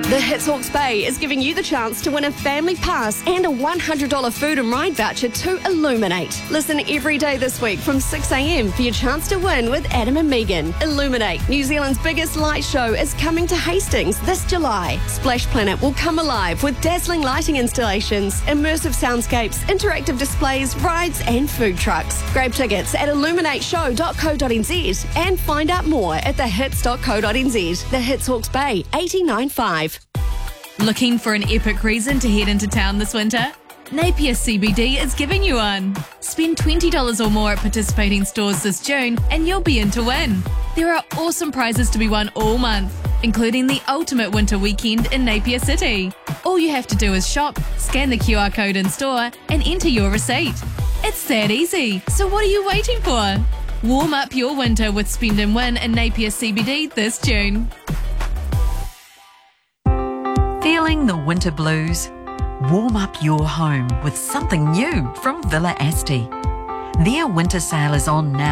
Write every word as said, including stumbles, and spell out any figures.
The Hits Hawke's Bay is giving you the chance to win a family pass and a one hundred dollars food and ride voucher to Illuminate. Listen every day this week from six a.m. for your chance to win with Adam and Megan. Illuminate, New Zealand's biggest light show, is coming to Hastings this July. Splash Planet will come alive with dazzling lighting installations, immersive soundscapes, interactive displays, rides and food trucks. Grab tickets at illuminate show dot co dot n z and find out more at the hits dot co dot n z. The Hits Hawke's Bay, eighty-nine point five. Looking for an epic reason to head into town this winter? Napier C B D is giving you one. Spend twenty dollars or more at participating stores this June and you'll be in to win. There are awesome prizes to be won all month, including the ultimate winter weekend in Napier City. All you have to do is shop, scan the Q R code in store and enter your receipt. It's that easy, so what are you waiting for? Warm up your winter with Spend and Win in Napier C B D this June. Feeling the winter blues? Warm up your home with something new from Villa Asti. Their winter sale is on now.